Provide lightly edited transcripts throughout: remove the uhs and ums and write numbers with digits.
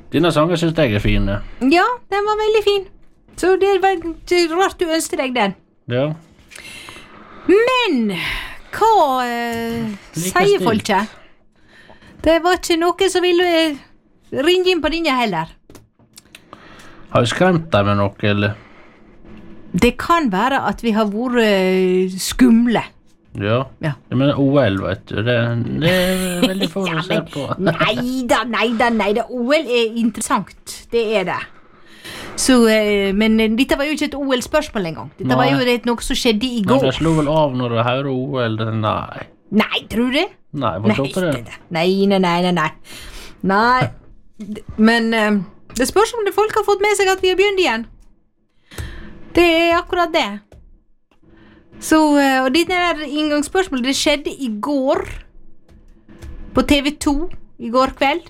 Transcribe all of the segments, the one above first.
Dine sanger synes jeg fine. Ja, den var veldig fin. Så det var rart du ønsket deg den. Ja. Men, hva sier folket? Det var ikke noe som ville ringe inn på dine heller. Har vi skremt deg med noe, eller? Det kan være at vi har vært skumle. Ja. Jeg mener OL, vet du. Det er veldig få å se på. Neida. OL er interessant. Det er det. Så, men dette var jo ikke et OL-spørsmål engang. Dette var jo noe som skjedde i går. Men det slo vel av når du hører OL? Nei, tror du det? Nei, hva tror du det? Nei. Men det spørs om det folk har fått med seg at vi har begynt igjen. Det er akkurat det. Så, og dette der inngangsspørsmålet, det skjedde i går på TV2 i går kveld.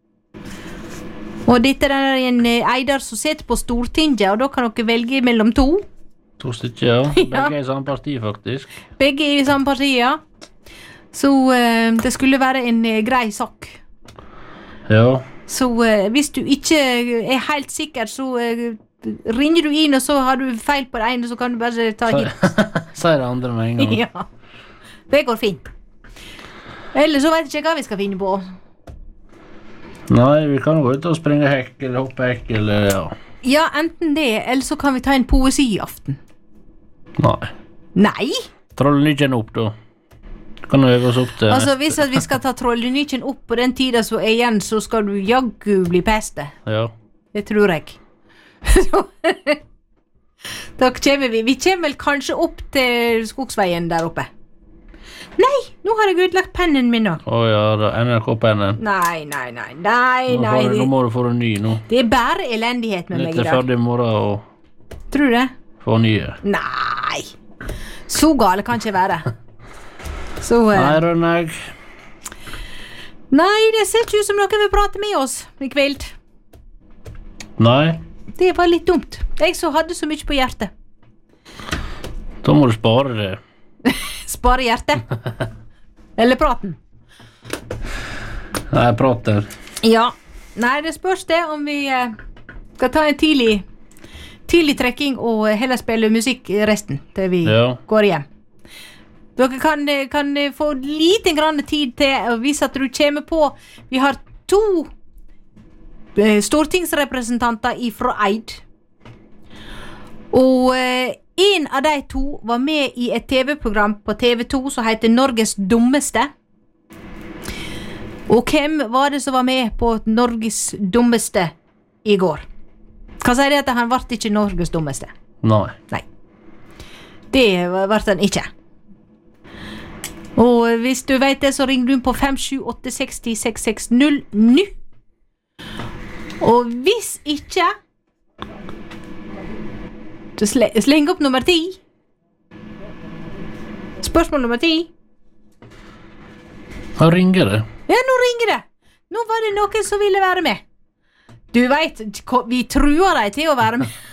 Og dette er en Eidar som sitter på Stortinget, og da kan dere velge mellom to. To stykker, ja. Begge er i samme parti, faktisk. Begge er i samme parti, ja. Så det skulle være en grei sak. Ja. Så hvis du ikke er helt sikker, så ringer du inn, og så har du feil på det ene, så kan du bare ta hit. Sier det andre med en gang. Ja, det går fint. Eller så vet jeg ikke hva vi skal finne på. Nei, vi kan gå ut og springe hekk, eller hoppe hekk, eller ja. Ja, enten det, eller så kan vi ta en poesi i aften. Nei? Trollenykken opp, da. Kan vi øve oss opp til Altså, hvis vi skal ta Trollenykken opp på den tiden som er igjen, så skal du jaggu bli peste. Ja. Det tror jeg. Da kommer vi kommer vel kanskje opp til Skogsveien der oppe. Nei, nå har jeg utlagt pennen min nå. Ja, da NRK-pennen. Nei. Nå må du få en ny nå. Det er bare elendighet med meg i dag. Litt ferdig i morgen og... Tror du det? Få nye. Nei. Så gale kan ikke være. Så... Nei, Rønneig. Nei, det ser ikke ut som noen vil prate med oss i kveld. Nei. Det var litt dumt. Jeg så hadde så mye på hjertet. Da må du spare det. Spare hjertet? Eller praten? Nei, prater. Ja. Nei, det spørs det om vi skal ta en tidlig trekking og heller spille musikk resten til vi går hjem. Dere kan få liten grann tid til å vise at du kommer på. Vi har 2 stortingsrepresentanter ifra Eid. Og en av de 2 var med i et TV-program på TV2 som heter Norges dummeste. Og hvem var det som var med på Norges dummeste i går? Kan si det at han ble ikke Norges dummeste? Nei. Det ble han ikke. Og hvis du vet det, så ringer du på 578606600 nå. Og hvis ikke, så sleng opp nummer 10. Spørsmål nummer 10. Nå ringer det. Ja, nå ringer det. Nå var det noen som ville være med. Du vet, vi truer deg til å være med.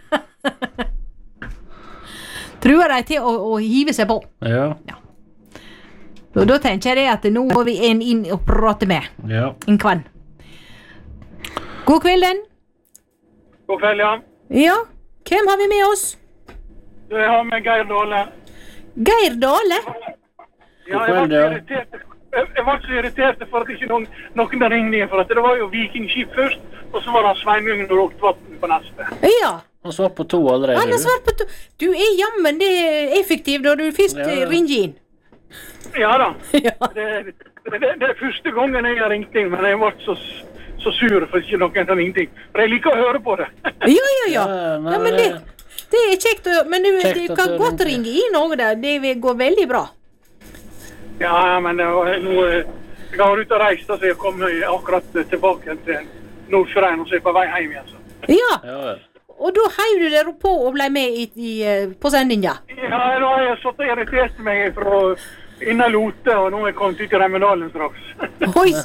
Truer deg til å hive seg på. Ja. Og da tenker jeg at nå må vi en inn og prate med. Ja. En kvann. God kvelden. God kveld, ja. Ja, hvem har vi med oss? Jeg har med Geir Dale. Geir Dale? Ja, jeg var så irritert for at ikke noen ringte, for at det var jo vikingskip først, og så var det Sveinjungen og Roktvatn på neste. Ja. Han svarer på 2 allerede. Han har svart på 2. Du er jammen det effektiv når du først ringer inn. Ja da. Det er første gangen jeg har ringt inn, men jeg ble så sur for ikke noen som ringte inn. For jeg liker å høre på det. Ja, men det er kjekt, men du kan godt ringe inn også der. Det går veldig bra. Ja, men nå jeg har ut og reist, så jeg kom akkurat tilbake til Nordfjordein, og så er jeg på vei hjem igjen. Så. Ja, og da heiv du dere på og ble med på sendinga? Ja, nå har jeg satt og irritert meg fra innan Lote, og nå er jeg kommet ut i Remmedalen straks. Oi,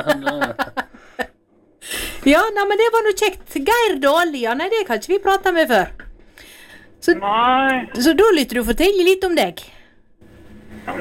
ja, men det var noe kjekt. Geir Dale, ja, nei, det kan ikke vi prate med før. Så da lytter du fortelle litt om deg.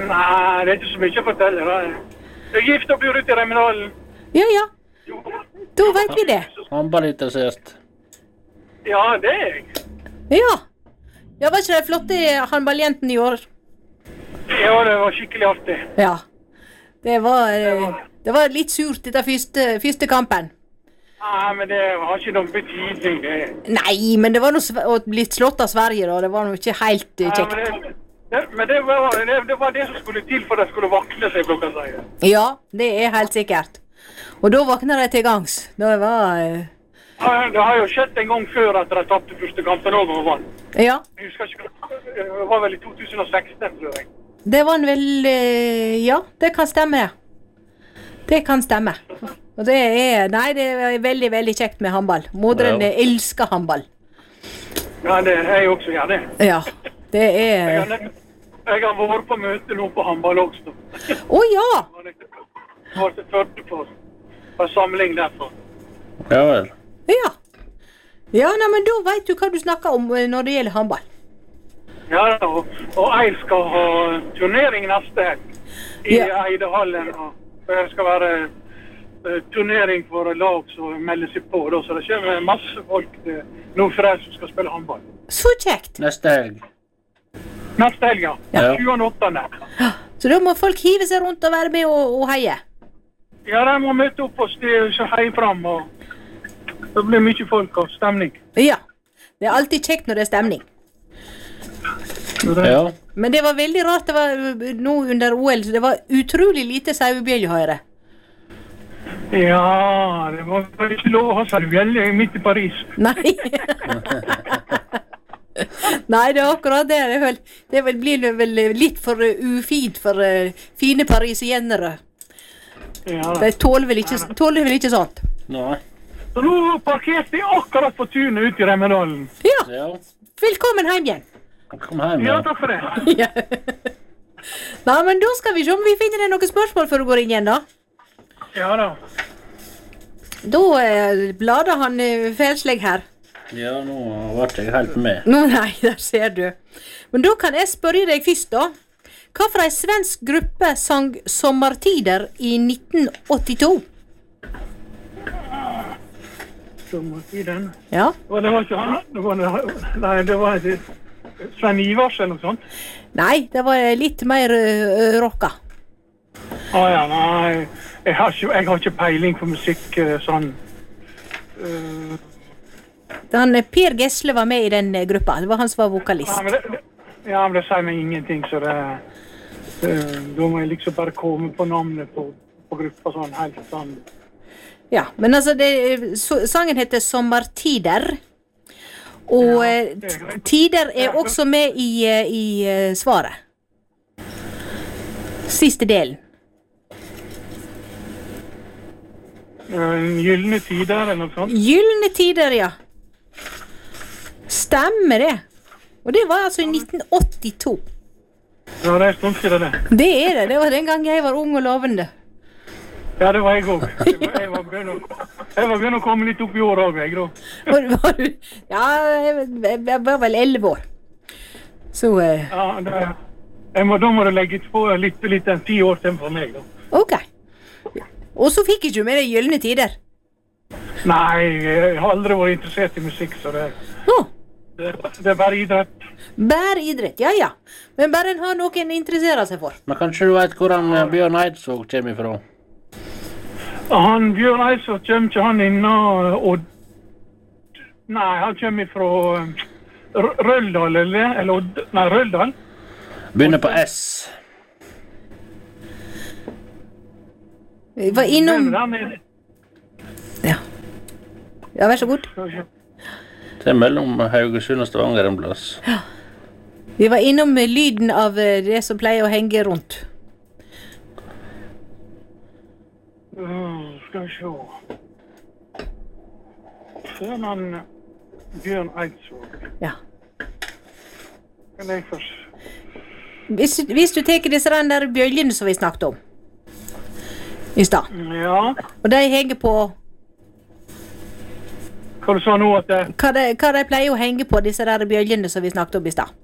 Nei, det er ikke så mye å fortelle. Jeg er gift og bor ute i Remmedalen. Ja. Da vet vi det. Håndballinteressert. Ja, det er jeg. Ja. Ja, var ikke det flotte håndballjenten i år? Ja, det var skikkelig artig. Ja. Det var litt surt dette første kampen. Ja, men det har ikke noen betydning, det. Nei, men det var noe blitt slått av Sverige da. Det var noe ikke helt kjekt. Men det var det som skulle til for at de skulle vakne seg klokka 6. Ja, det er helt sikkert. Og da våkner de til gangs. Det var... Det har jo skjedd en gang før at de tappte første kampen over og vant. Ja. Jeg husker ikke, det var vel i 2016, tror jeg. Det var vel... Ja, det kan stemme, det. Det kan stemme. Og det er... Nei, det er veldig, veldig kjekt med håndball. Moderne elsker håndball. Ja, det er jeg også, ja, det. Ja, det er... Jeg har vært på møte nå på håndball også. Ja! Jeg var til Førde på samling derfor. Ja vel. Ja. Ja, nei, men da vet du hva du snakker om når det gjelder håndball. Ja, og Eil skal ha turnering neste helg i Eidehallen. Og det skal være turnering for lag som melder seg på. Da, så det kommer masse folk til Nordfjell som skal spille håndball. Så kjekt. Neste helg. Neste helg, ja. 28. Så da må folk hive seg rundt og være med og heie. Ja, de må møte opp og heie fram, og det blir mye folk og stemning. Ja, det er alltid kjekt når det er stemning. Ja. Men det var veldig rart, det var nå under OL, så det var utrolig lite sauebjellehøyre. Ja, det var ikke lov å ha sauebjelle midt i Paris. Nei. Nei, det er akkurat det. Det blir vel litt for ufint for fine parisienere. Ja. De tåler vel ikke sånt. Nei. Så nå parkerte jeg akkurat på tunet ut i Remmedalen. Ja. Velkommen hjem igjen. Kom hjem, Ja, takk for det. Ja. Nei, men da skal vi se om vi finner deg noen spørsmål før du går inn igjen, da. Ja da. Da blader han fersleg her. Ja, nå ble jeg helt med. Nei, der ser du. Men da kan jeg spørre deg først, da. Hva for en svensk gruppe sang Sommartider i 1982? Sommartiden? Ja. Og det var ikke han? Nei, det var Sven Ivars eller noe sånt? Nei, det var litt mer rocka. Ja, nei. Jeg har ikke peiling på musikk sånn. Per Gessle var med i den gruppa. Det var han som var vokalist. Men det sier meg ingenting, så da må jeg liksom bare komme på navnet på gruppa sånn, helt sånn. Ja, men altså, sangen heter Sommartider. Og tider er også med i svaret. Siste delen. Gyllene tider eller noe sånt? Gyllene tider, ja. Stemmer det. Og det var altså i 1982. Ja, det er en stund siden det. Det er det. Det var den gang jeg var ung og lovende. Ja, det var jeg òg. Jeg var begynner å komme litt opp i år òg, jeg da. Var du? Ja, jeg var vel 11 år. Så Ja, da må du legge på litt enn 10 år til for meg, da. Ok. Og så fikk jeg ikke med deg gyllene tider. Nei, jeg har aldri vært interessert i musikk, så det er bare idrett. Bare idrett, ja. Men bare en har noen interesserer seg for. Men kanskje du vet hvordan Bjørn Eidsvåg kommer ifra? Bjørn Eidsvåg kommer ikke han innan Nei, han kommer ifra Røldal, eller Odd... Nei, Røldal. Begynner på S. Vi var innom... Ja, vær så god. Det er mellom Haugesund og Stavanger en plass. Ja. Vi var innom lyden av det som pleier å henge rundt. Skal vi se. Før han Bjørn Eidsvåg. Ja. Kan jeg først... Hvis du tenker disse der bjøljene som vi snakket om i stad. Ja. Og de henger på... Hva du sa nå at det... Hva de pleier å henge på, disse der bjøljene som vi snakket om i stad.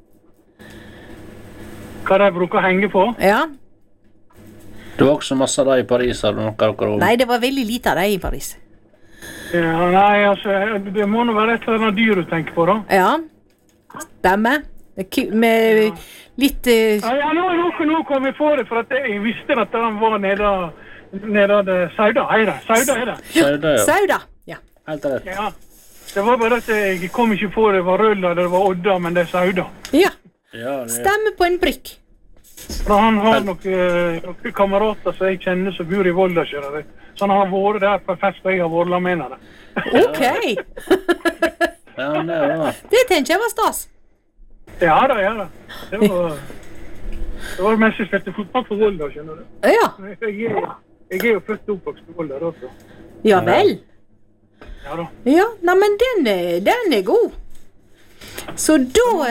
Hva de bruker å henge på? Ja. Det var også masse av det i Paris, har du noe dere over? Nei, det var veldig lite av det i Paris. Ja, nei, altså, det må nå være et eller annet dyr du tenker på, da. Ja. Stemmer. Med litt Ja, nå kom jeg på det, for at jeg visste at han var nede Sauda. Sauda er det. Sauda, ja. Sauda. Ja. Helt rett. Ja. Det var bare at jeg kom ikke på det var Rølla eller det var Odda, men det er Sauda. Ja. Ja, det Stemmer på en prikk. For han har noen kamerater som jeg kjenner som bor i Volda, så han har vært der på fest, og jeg har vært med det. Ok. Ja, det var Det tenker jeg var stas. Ja da. Det var mens jeg spilte fotball for Volda, skjønner du. Ja. Jeg er jo født og oppvokst på Volda, da. Så. Ja vel. Ja da. Ja, nei, men den er god. Så da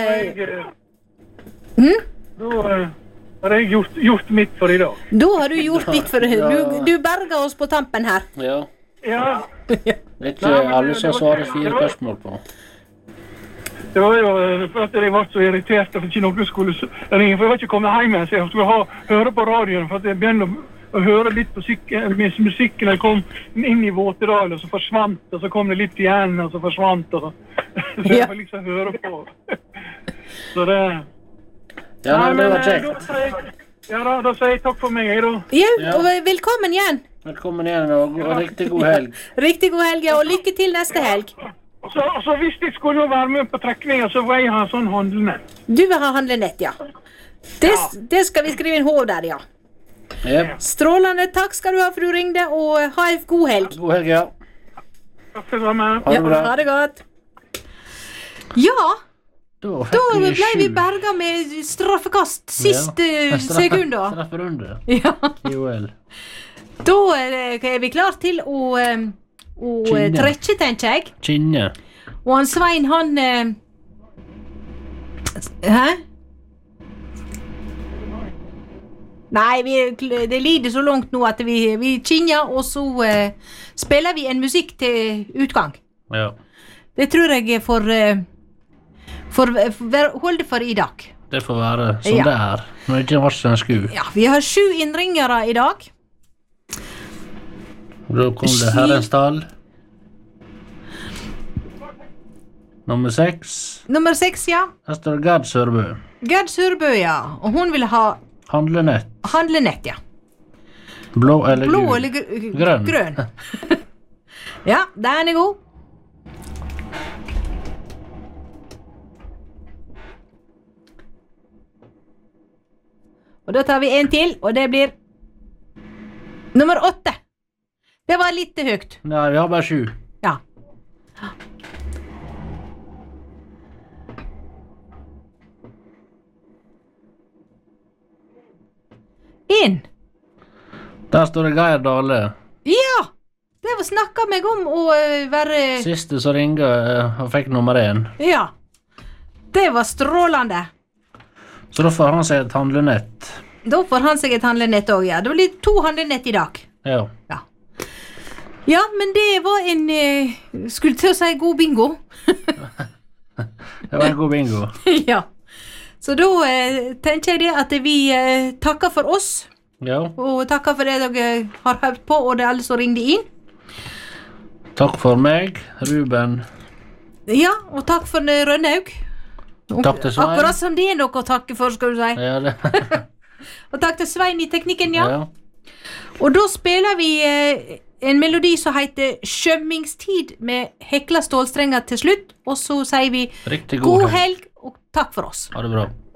Da har jeg gjort mitt for i dag. Da har du gjort ditt for Du berger oss på tampen her. Ja. Ja. Det er ikke alle som svarer 4 spørsmål på. Det var jo for at jeg var så irritert for ikke noen skulle ringe, for jeg var ikke kommet hjem igjen, så jeg skulle høre på radioen, for at jeg begynte å høre litt på musikken. Jeg kom inn i Våtedal, og så forsvant, og så kom det litt igjen, og så forsvant, og så jeg får liksom høre på. Så det... Ja, nei, det var kjekt. Da sier jeg takk for meg, da. Ja, og velkommen igjen. Velkommen igjen, og riktig god helg. Riktig god helg, ja, og lykke til neste helg. Så hvis jeg skulle være med på trekninga, så vil jeg ha sånn handlenett. Du vil ha handlenett, ja. Det skal vi skrive en H der, ja. Yep. Strålende, takk skal du ha for du ringde, og ha en god helg. God helg, ja. Takk for det med. Ha det bra. Ha det godt. Ja, Da ble vi berga med straffekast siste sekunder. Strafferunde. Ja. IOL. Da er vi klar til å trekke, tenker jeg. Kinne. Og han Svein, han Hæ? Nei, det lider så langt nå at vi kinner, og så spiller vi en musikk til utgang. Ja. Det tror jeg får holde for i dag. Det får være som det er. Når det ikke var sånn sku. Ja, vi har 7 innringere i dag. Da kom det Herrensdal. Nummer 6. Nummer 6, ja. Her står Gerd Sørbø. Gerd Sørbø, ja. Og hun vil ha Handlenett. handlenett, ja. Blå eller Blå gul? eller grønn. Ja, den er god. Og da tar vi en til, og det blir nummer 8. Det var litt høyt. Nei, vi har bare 7. Ja. En. Der står det Geir Dale. Ja! Det var snakket meg om å være... Siste som ringer og fikk nummer 1. Ja. Det var strålende. Så da får han seg et handlenett. Da får han seg et handlenett også, ja. Det blir 2 handlenett i dag. Ja. Ja. Ja, men det var en... skulle til å si god bingo. Det var en god bingo. Ja. Så da tenker jeg det at vi takker for oss. Ja. Og takker for det dere har hørt på, og det er alle som ringde inn. Takk for meg, Ruben. Ja, og takk for Rønnaug. Takk til Svein. Akkurat som det er noe å takke for, skal du si. Ja, det. Og takk til Svein i teknikken, ja. Ja. Og da spiller vi en melodi som heter Skjømmingstid med Hekla stålstrenger til slutt. Og så sier vi Riktig god helg og takk for oss. Ha det bra.